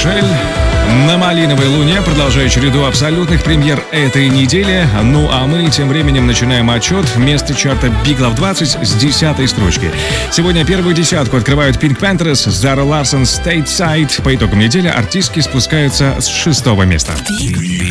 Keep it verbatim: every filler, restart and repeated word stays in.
Мишель. На малиновой луне, продолжая череду абсолютных премьер этой недели. Ну а мы тем временем начинаем отчет. Место чарта Big Love двадцать с десятой строчки. Сегодня первую десятку открывают Pink Panthers, Zara Larsson, Stateside. По итогам недели артистки спускаются с шестого места. Big